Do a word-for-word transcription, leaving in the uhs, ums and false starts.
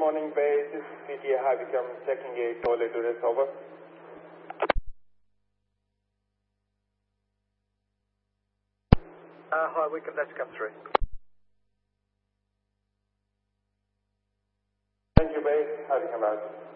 morning, base. This is C T A High Vikram checking a toilet address, over. Uh, hi, Wickham, that's come through. Thank you, base. High Vikram out.